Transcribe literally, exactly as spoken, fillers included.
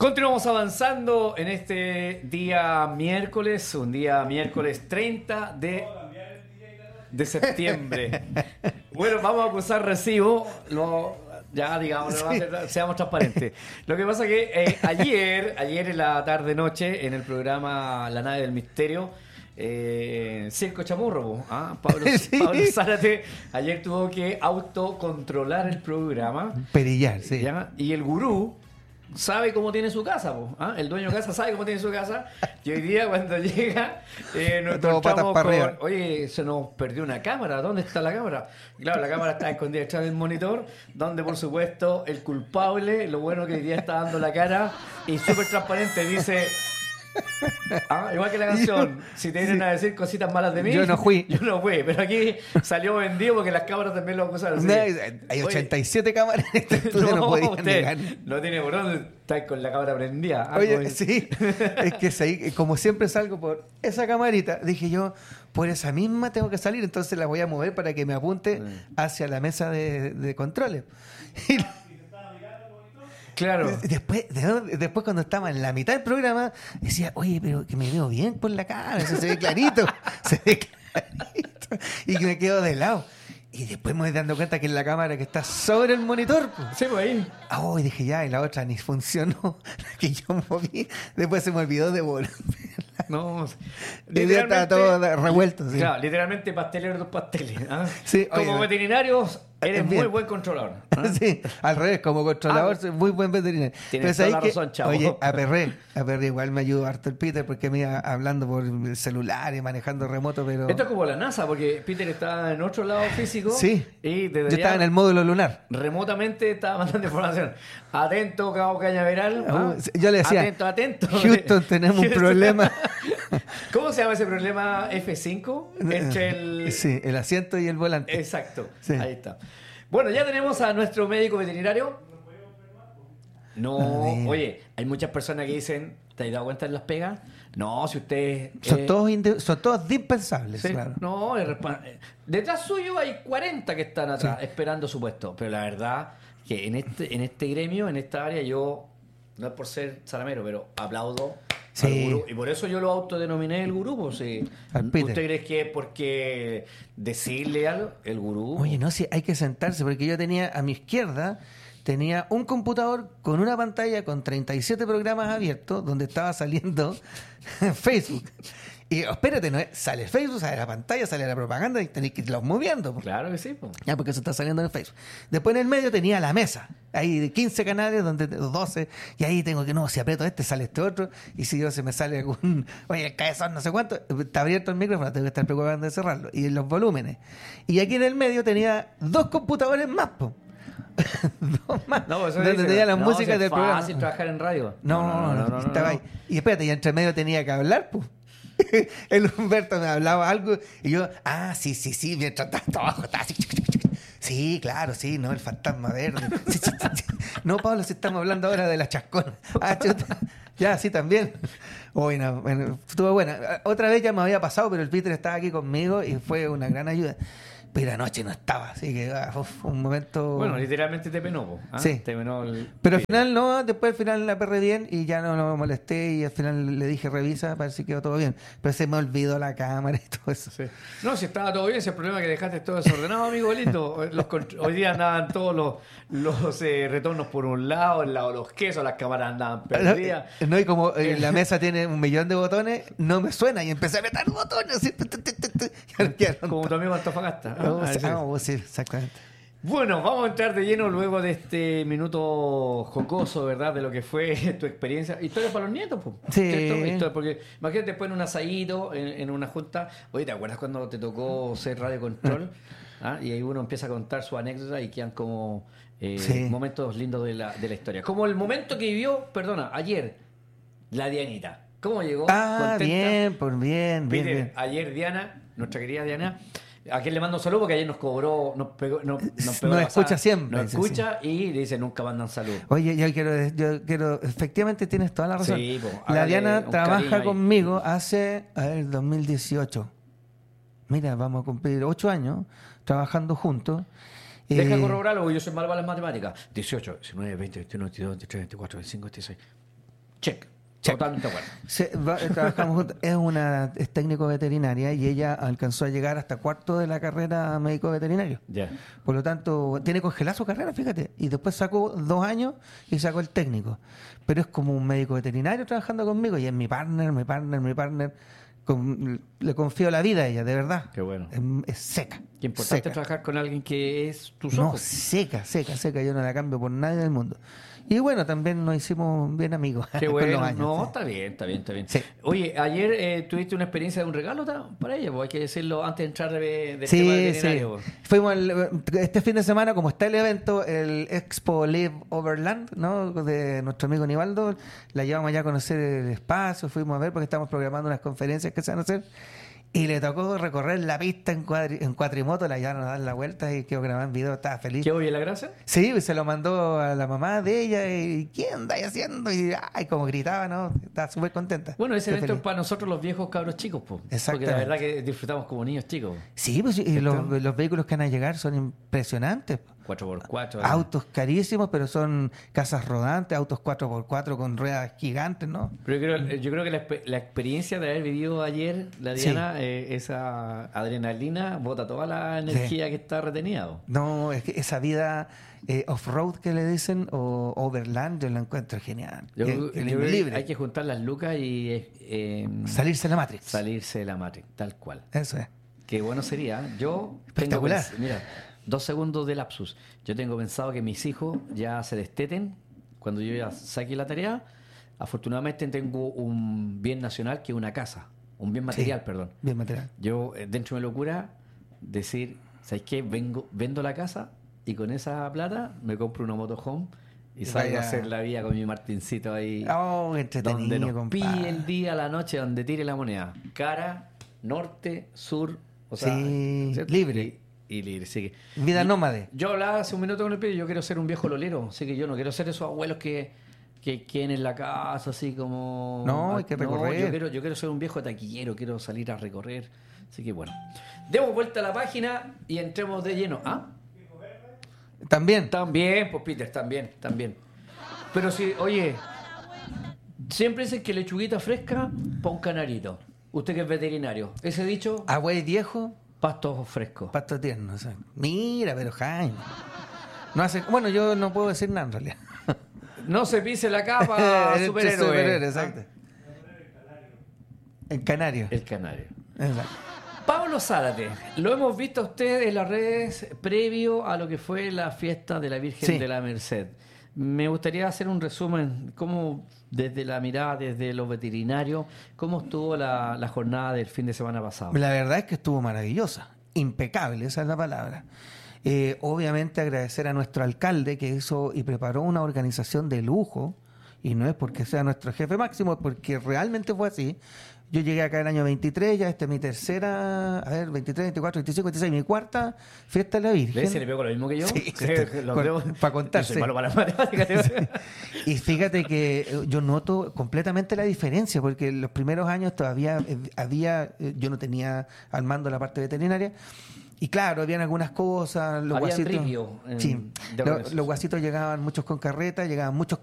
Continuamos avanzando en este día miércoles, un día miércoles treinta de, de septiembre. Bueno, vamos a acusar recibo, lo, ya digamos, sí. Seamos transparentes. Lo que pasa es que eh, ayer, ayer en la tarde-noche, en el programa La Nave del Misterio, eh, Circo Chamorro, ¿ah? Pablo, sí. Pablo Zárate ayer tuvo que autocontrolar el programa. Perillar, sí. ¿Ya? Y el gurú sabe cómo tiene su casa, po, ¿ah? El dueño de casa sabe cómo tiene su casa. Y hoy día cuando llega eh, nos encontramos con, arriba. Oye, se nos perdió una cámara, ¿dónde está la cámara? Y claro, la cámara está escondida detrás del monitor, donde por supuesto el culpable, lo bueno que hoy día está dando la cara y súper transparente, dice... Ah, igual que la canción, si te vienen sí. a decir cositas malas de mí, yo no fui. Yo no fui, pero aquí salió vendido porque las cámaras también lo acusaron. No, hay ochenta y siete Oye, cámaras en este estudio, no, no podían usted negar. No tiene por dónde estar con la cámara prendida. Ah, Oye, sí, es que sí, como siempre salgo por esa camarita, dije yo, por esa misma tengo que salir, entonces la voy a mover para que me apunte sí. hacia la mesa de, de controles. Y, claro. Después, de, después cuando estaba en la mitad del programa, decía, oye, pero que me veo bien por la cámara, eso se ve clarito, se ve clarito, y que me quedo de lado. Y después me voy dando cuenta que es la cámara que está sobre el monitor. Sí, pues ahí. Oh, y dije, ya, y la otra ni funcionó, que yo moví. Después se me olvidó de volver. No, literalmente estaba todo revuelto. Sí. Claro, literalmente pastelero de dos pasteles. ¿Ah? Sí, como oye, veterinarios, eres bien. muy buen controlador. ¿Ah? Sí, al revés, como controlador, ah, soy muy buen veterinario. Tienes toda la razón, chavo. Oye, aperré, aperré, igual me ayudó harto el Peter porque me iba hablando por el celular y manejando remoto, pero... Esto es como la NASA, porque Peter estaba en otro lado físico. Sí, y yo estaba en el módulo lunar. Remotamente estaba mandando información. Atento, Cabo Cañaveral. ¿Ah? Yo le decía, atento, atento. Houston, tenemos Houston. un problema. ¿Cómo se llama ese problema? F cinco entre el... Sí, el asiento y el volante. Exacto, sí. Ahí está. Bueno, ya tenemos a nuestro médico veterinario. No, oye, hay muchas personas que dicen, ¿te has dado cuenta de las pegas? No, si usted... Son, eh, todos, inde- son todos dispensables, sí, claro. No, detrás suyo hay cuarenta que están atrás sí. esperando su puesto. Pero la verdad que en este, en este gremio, en esta área, yo, no es por ser salamero, pero aplaudo sí. al gurú. Y por eso yo lo autodenominé el gurú. Pues, sí. ¿Usted cree que es porque decirle algo el gurú? Oye, no, sí, hay que sentarse, porque yo tenía a mi izquierda... Tenía un computador con una pantalla con treinta y siete programas abiertos donde estaba saliendo Facebook. Y espérate, no es, sale Facebook, sale la pantalla, sale la propaganda y tenéis que irlos moviendo. Po. Claro que sí. Po. Ya, porque eso está saliendo en Facebook. Después en el medio tenía la mesa. Hay de quince canales, donde doce. Y ahí tengo que, no, si aprieto este, sale este otro. Y si yo se me sale algún, oye, el cabezón, no sé cuánto, está abierto el micrófono, tengo que estar preocupando de cerrarlo. Y los volúmenes. Y aquí en el medio tenía dos computadores más, po. No, más. No, eso donde dice, tenía las no, músicas si del programa. Es fácil trabajar en radio. No, no, no, no, no, no estaba no, no. ahí. Y espérate, y entre medio tenía que hablar, pues. El Humberto me hablaba algo y yo, ah, sí, sí, sí, mientras tanto abajo estaba así. Sí, claro, sí, no, el fantasma verde. Sí, sí, sí. No, Pablo, si estamos hablando ahora de la chascona. Ah, chuta. Ya, sí, también. Bueno, bueno, estuvo buena. Otra vez ya me había pasado, pero el Peter estaba aquí conmigo y fue una gran ayuda. Pero anoche no estaba, así que uf, un momento... Bueno, literalmente te penó, ¿ah? Sí. Te penó el... Pero al final no, después al final la perré bien y ya no lo molesté y al final le dije revisa para ver si quedó todo bien. Pero se me olvidó la cámara y todo eso. Sí. No, si estaba todo bien, ese problema que dejaste todo desordenado, amigo lindo. Los, hoy día andaban todos los, los eh, retornos por un lado, el lado de los quesos, las cámaras andaban perdidas. No, no y como eh, la mesa tiene un millón de botones, no me suena y empecé a meter botones. Así, como tu amigo Antofagasta. Oh, ah, sí. Oh, sí, exactamente. Bueno, vamos a entrar de lleno luego de este minuto jocoso, ¿verdad? De lo que fue tu experiencia. Historia para los nietos, pues. Sí. ¿Cierto? Porque imagínate después en un asadito, en, en una junta. Oye, ¿te acuerdas cuando te tocó ser radio control? ¿Ah? Y ahí uno empieza a contar su anécdota y quedan como eh, sí. momentos lindos de la, de la historia. Como el momento que vivió, perdona, ayer, la Dianita. ¿Cómo llegó? Ah, contenta. bien, por bien, bien, Peter, bien. Ayer Diana, nuestra querida Diana, a quien le mando un saludo porque ayer nos cobró, nos pegó, nos, nos pegó nos la escucha pasada, siempre. Nos escucha sí. Y le dice nunca mandan salud. Oye, yo quiero, yo quiero, efectivamente tienes toda la razón. Sí, po, la Diana trabaja conmigo hace, a ver, dos mil dieciocho. Mira, vamos a cumplir ocho años trabajando juntos. Deja eh, corroborarlo porque yo soy malo para las matemáticas. dieciocho, diecinueve, veinte, veintiuno, veintidós, veintitrés, veinticuatro, veinticinco, veintiséis. Check. Check. Totalmente de acuerdo. Se, va, trabajamos juntos. Es una es técnico veterinaria y ella alcanzó a llegar hasta cuarto de la carrera médico veterinario. Ya. Por lo tanto, tiene congelada su carrera, fíjate. Y después sacó dos años y sacó el técnico. Pero es como un médico veterinario trabajando conmigo y es mi partner, mi partner, mi partner. Con, le confío la vida a ella, de verdad. Qué bueno. Es, es seca. Qué importante seca. trabajar con alguien que es tus No, ojos. seca, seca, seca. Yo no la cambio por nadie del mundo. Y bueno, también nos hicimos bien amigos. Qué con bueno. los años, No, sí. está bien, está bien, está bien. Sí. Oye, ayer eh, tuviste una experiencia de un regalo ta- para ella, pues hay que decirlo antes de entrar de, del Sí, tema sí. veterinario. Fuimos al- este fin de semana, como está el evento, el Expo Live Overland, ¿no? De nuestro amigo Nivaldo, la llevamos allá a conocer el espacio, fuimos a ver porque estamos programando unas conferencias que se van a hacer. Y le tocó recorrer la pista en, cuadri, en cuatrimoto, la llevaron a dar la vuelta y quedó grabando video, estaba feliz. ¿Qué oye la gracia? Sí, y se lo mandó a la mamá de ella y ¿quién anda haciendo? Y ay, como gritaba, ¿no? Estaba súper contenta. Bueno, ese Qué evento es feliz. para nosotros los viejos cabros chicos, pues. Porque Exactamente. la verdad que disfrutamos como niños chicos. Sí, pues y los, los vehículos que van a llegar son impresionantes. cuatro por cuatro. Autos carísimos, pero son casas rodantes, autos cuatro por cuatro con ruedas gigantes, ¿no? Pero yo creo, yo creo que la, la experiencia de haber vivido ayer, la Diana, sí. eh, esa adrenalina bota toda la energía sí. que está retenida. No, es que esa vida eh, off-road que le dicen, o overland, yo la encuentro genial. Yo, el, yo el creo libre. que hay que juntar las lucas y eh, salirse de la Matrix. Salirse de la Matrix, tal cual. Eso es. Qué bueno sería. Yo espectacular. Tengo, mira, dos segundos de lapsus. Yo tengo pensado que mis hijos ya se desteten cuando yo ya saque la tarea. Afortunadamente tengo un bien nacional que es una casa. Un bien material, sí, perdón. Bien material. Yo, dentro de mi locura, decir, ¿sabes qué? Vengo, vendo la casa y con esa plata me compro una motorhome y salgo Vaya. a hacer la vida con mi Martincito ahí. Oh, entretenido, donde nos compadre. pille el día, la noche, donde tire la moneda. Cara, norte, sur, o sea, sí, ¿cierto? libre. Y, y libre, así que, vida y, nómade. Yo hablaba hace un minuto con el pibe, yo quiero ser un viejo lolero, así que yo no quiero ser esos abuelos que que queden en la casa así como... No, hay que recorrer. No, yo quiero, yo quiero ser un viejo taquillero, quiero salir a recorrer. Así que bueno. Demos vuelta a la página y entremos de lleno. ¿Ah? También. También, pues Peter, también, también. Pero si, oye, siempre dicen que lechuguita fresca para un canarito. Usted que es veterinario. Ese dicho... Agüey viejo. Pasto fresco. Pasto tierno. O sea, mira, pero Jaime. No hace, bueno, yo no puedo decir nada en realidad. No se pise la capa, superhéroe. superhéroe, exacto. El canario. El canario. Exacto. Pablo Zárate, lo hemos visto a usted en las redes previo a lo que fue la fiesta de la Virgen sí. de la Merced. Me gustaría hacer un resumen, cómo desde la mirada, desde los veterinarios, cómo estuvo la, la jornada del fin de semana pasado. La verdad es que estuvo maravillosa, impecable, esa es la palabra. Eh, obviamente agradecer a nuestro alcalde que hizo y preparó una organización de lujo, y no es porque sea nuestro jefe máximo, es porque realmente fue así. Yo llegué acá el año veintitrés, ya esta es mi tercera, a ver, veintitrés, veinticuatro, veinticinco, veintiséis, mi cuarta fiesta de la Virgen. ¿Se le pegó lo mismo que yo? Sí, sí, para contarse. Yo soy malo para las matemáticas. Sí. Y fíjate que yo noto completamente la diferencia, porque en los primeros años todavía había, yo no tenía al mando la parte veterinaria, y claro, habían algunas cosas, los Había guasitos, ripio en, sí, los, los guasitos llegaban muchos con carreta, llegaban muchos